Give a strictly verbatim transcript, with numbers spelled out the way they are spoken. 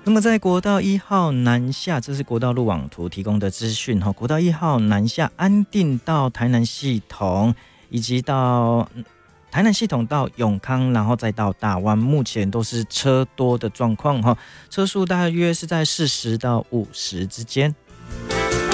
那么在国道一号南下，这是国道路网图提供的资讯哈。国道一号南下安定到台南系统，以及到台南系统到永康，然后再到大湾，目前都是车多的状况哈，车速大约是在四十到五十之间。